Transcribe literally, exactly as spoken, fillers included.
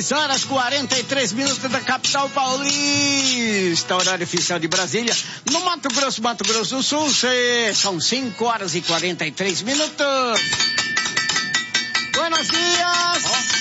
seis horas e quarenta e três minutos da capital paulista, horário oficial de Brasília. No Mato Grosso, Mato Grosso do Sul, são cinco horas e quarenta e três minutos. Buenos dias.